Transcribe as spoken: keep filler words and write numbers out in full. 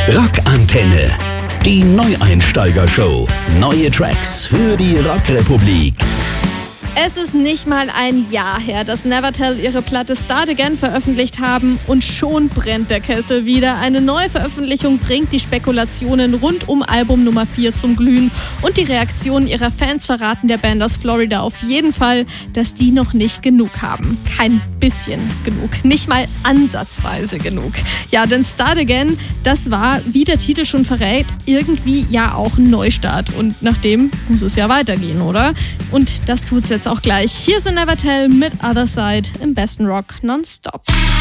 Rockantenne. Die Neueinsteiger-Show. Neue Tracks für die Rockrepublik. Es ist nicht mal ein Jahr her, dass Nevertell ihre Platte Start Again veröffentlicht haben und schon brennt der Kessel wieder. Eine neue Veröffentlichung bringt die Spekulationen rund um Album Nummer vier zum Glühen und die Reaktionen ihrer Fans verraten der Band aus Florida auf jeden Fall, dass die noch nicht genug haben. Kein bisschen genug, nicht mal ansatzweise genug. Ja, denn Start Again, das war, wie der Titel schon verrät, irgendwie ja auch ein Neustart und nach dem muss es ja weitergehen, oder? Und das tut's jetzt auch gleich. Hier sind Nevertell mit Other Side im besten Rock nonstop.